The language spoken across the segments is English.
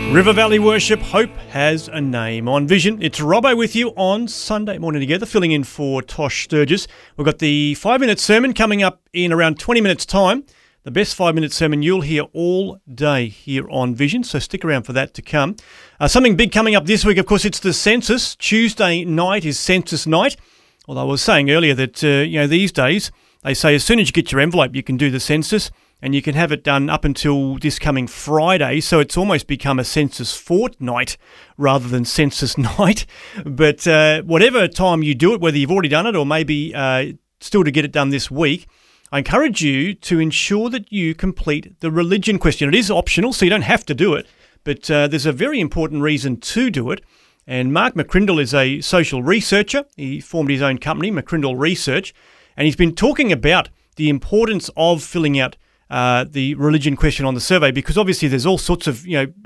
River Valley Worship, Hope Has a Name. On Vision, it's Robbo with you on Sunday morning together, filling in for Tosh Sturgis. We've got the 5-minute sermon coming up in around 20 minutes' time. The best 5-minute sermon you'll hear all day here on Vision, so stick around for that to come. Something big coming up this week, of course, it's the census. Tuesday night is census night. Although I was saying earlier that, these days, they say as soon as you get your envelope, you can do the census. And you can have it done up until this coming Friday, so it's almost become a census fortnight rather than census night. But whatever time you do it, whether you've already done it or maybe still to get it done this week, I encourage you to ensure that you complete the religion question. It is optional, so you don't have to do it, but there's a very important reason to do it. And Mark McCrindle is a social researcher. He formed his own company, McCrindle Research, and he's been talking about the importance of filling out the religion question on the survey, because obviously there's all sorts of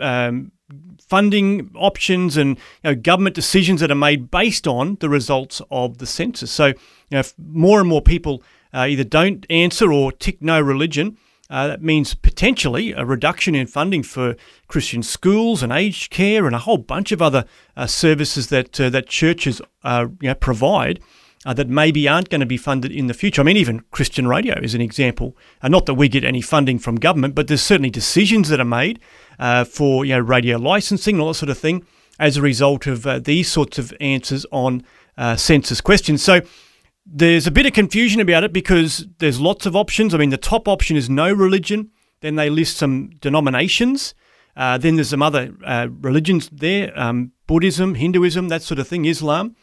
funding options and government decisions that are made based on the results of the census. So if more and more people either don't answer or tick no religion, that means potentially a reduction in funding for Christian schools and aged care and a whole bunch of other services that churches provide. That maybe aren't going to be funded in the future. I mean, even Christian radio is an example. Not that we get any funding from government, but there's certainly decisions that are made for radio licensing and all that sort of thing as a result of these sorts of answers on census questions. So there's a bit of confusion about it because there's lots of options. I mean, the top option is no religion. Then they list some denominations. Then there's some other religions there, Buddhism, Hinduism, that sort of thing, Islam.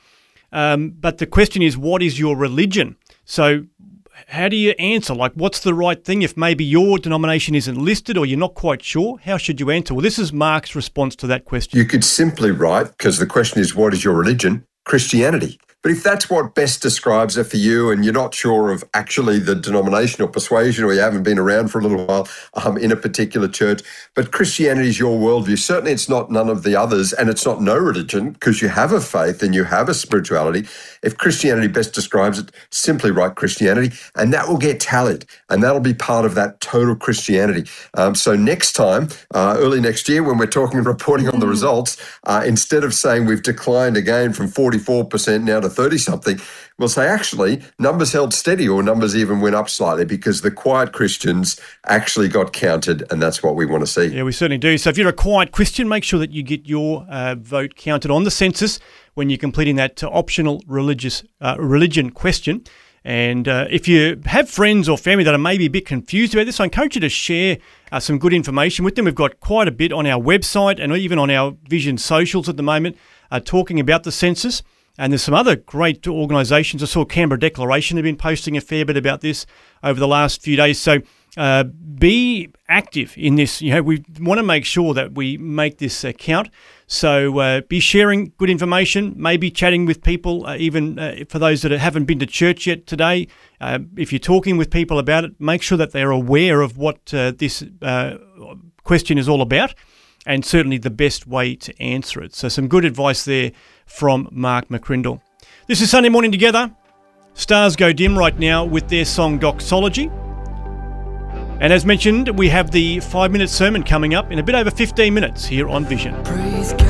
But the question is, what is your religion? So how do you answer? Like, what's the right thing? If maybe your denomination isn't listed or you're not quite sure, how should you answer? Well, this is Mark's response to that question. You could simply write, because the question is, what is your religion? Christianity. But if that's what best describes it for you and you're not sure of actually the denomination or persuasion, or you haven't been around for a little while in a particular church, but Christianity is your worldview, certainly it's not none of the others, and it's not no religion because you have a faith and you have a spirituality. If Christianity best describes it, simply write Christianity, and that will get tallied, and that'll be part of that total Christianity. So next time, early next year, when we're talking and reporting on the results, instead of saying we've declined again from 44% now to 30-something, we'll say actually numbers held steady or numbers even went up slightly because the quiet Christians actually got counted, and that's what we want to see. Yeah, we certainly do. So if you're a quiet Christian, make sure that you get your vote counted on the census when you're completing that optional religion question. And if you have friends or family that are maybe a bit confused about this, I encourage you to share some good information with them. We've got quite a bit on our website and even on our Vision socials at the moment talking about the census. And there's some other great organisations. I saw Canberra Declaration have been posting a fair bit about this over the last few days. So be active in this. We want to make sure that we make this count. So be sharing good information, maybe chatting with people, even for those that haven't been to church yet today. If you're talking with people about it, make sure that they're aware of what this question is all about, and certainly the best way to answer it. So some good advice there from Mark McCrindle. This is Sunday Morning Together. Stars go dim right now with their song Doxology. And as mentioned, we have the 5-minute sermon coming up in a bit over 15 minutes here on Vision. Praise God.